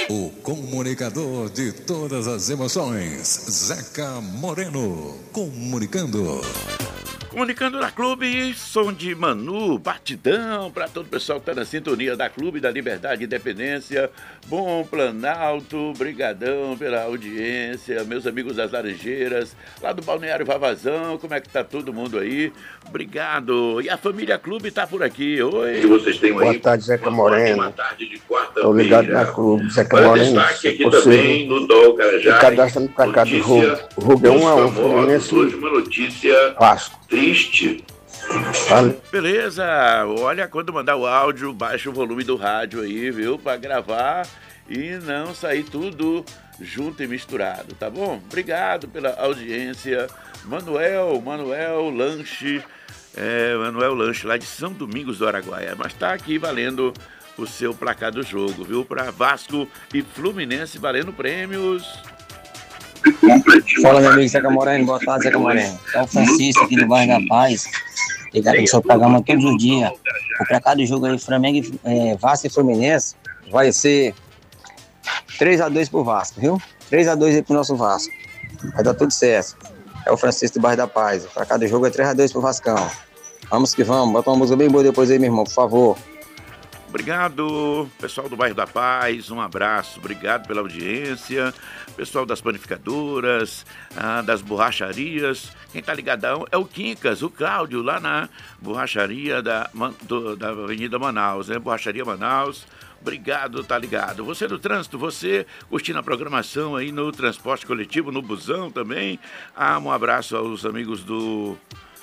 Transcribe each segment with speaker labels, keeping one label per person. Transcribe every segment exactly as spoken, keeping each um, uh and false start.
Speaker 1: O comunicador de todas as emoções, Zeca Moreno, comunicando.
Speaker 2: Comunicando na Clube, som de Manu, batidão para todo o pessoal que está na sintonia da Clube da Liberdade e Independência. Bom Planalto, brigadão pela audiência, meus amigos das Laranjeiras, lá do Balneário Vavazão, como é que tá todo mundo aí? Obrigado. E a família Clube tá por aqui. Oi.
Speaker 3: E vocês têm
Speaker 4: Boa
Speaker 3: aí
Speaker 4: tarde, Zeca Moreno.
Speaker 3: Uma tarde de quarta-feira.
Speaker 4: Estou ligado na Clube, Zeca
Speaker 3: Olha,
Speaker 4: Moreno.
Speaker 3: destaque aqui também no Dol Carajás.
Speaker 4: E cadastrando para cá do Rugo. O Rugo é um a um, Fluminense.
Speaker 3: Hoje uma notícia
Speaker 4: Vasco.
Speaker 3: triste.
Speaker 4: Vale.
Speaker 2: Beleza, olha, quando mandar o áudio, baixa o volume do rádio aí, viu? Pra gravar e não sair tudo junto e misturado, tá bom? Obrigado pela audiência. Manuel, Manuel Lanche, é, Manuel Lanche lá de São Domingos do Araguaia, mas tá aqui valendo o seu placar do jogo, viu? Pra Vasco e Fluminense valendo prêmios.
Speaker 5: Fala, meu amigo Zeca Moreno, boa tarde, Zeca Moreno. É o Francisco aqui do bairro da Paz, ligado no seu programa todos os dias. O placar do jogo aí, Flamengo, é, Vasco e Fluminense, vai ser três a dois pro Vasco, viu? três a dois aí pro nosso Vasco. Vai dar tudo certo. É o Francisco do bairro da Paz. O placar do jogo é três a dois pro Vascão. Vamos que vamos, bota uma música bem boa depois aí, meu irmão, por favor.
Speaker 2: Obrigado, pessoal do bairro da Paz, um abraço, obrigado pela audiência, pessoal das panificadoras, ah, das borracharias, quem tá ligadão é o Quincas, o Cláudio, lá na borracharia da, do, da Avenida Manaus, né, Borracharia Manaus, obrigado, tá ligado. Você do trânsito, você curtindo a programação aí no transporte coletivo, no busão também, ah, um abraço aos amigos do...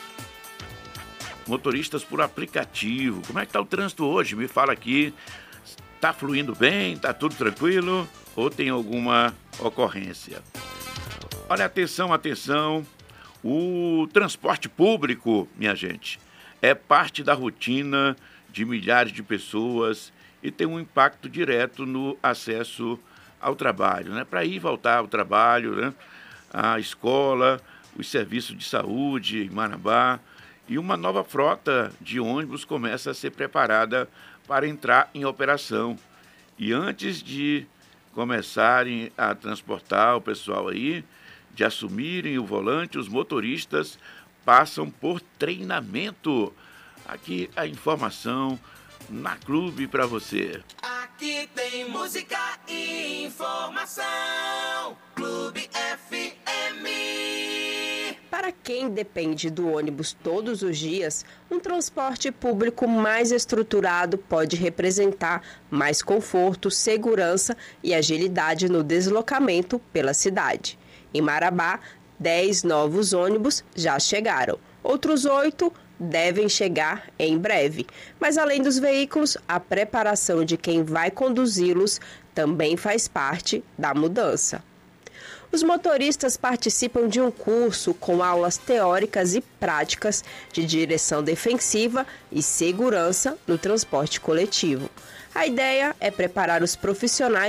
Speaker 2: motoristas por aplicativo. Como é que tá o trânsito hoje? Me fala aqui. Tá fluindo bem? Tá tudo tranquilo? Ou tem alguma ocorrência? Olha, atenção, atenção. O transporte público, minha gente, é parte da rotina de milhares de pessoas e tem um impacto direto no acesso ao trabalho, né? Para ir e voltar ao trabalho, né? A escola, os serviços de saúde em Marabá. E uma nova frota de ônibus começa a ser preparada para entrar em operação. E antes de começarem a transportar o pessoal aí, de assumirem o volante, os motoristas passam por treinamento. Aqui a informação na Clube para você.
Speaker 6: Aqui tem música e informação. Clube F M.
Speaker 7: Para quem depende do ônibus todos os dias, um transporte público mais estruturado pode representar mais conforto, segurança e agilidade no deslocamento pela cidade. Em Marabá, dez novos ônibus já chegaram. Outros oito devem chegar em breve. Mas além dos veículos, a preparação de quem vai conduzi-los também faz parte da mudança. Os motoristas participam de um curso com aulas teóricas e práticas de direção defensiva e segurança no transporte coletivo. A ideia é preparar os profissionais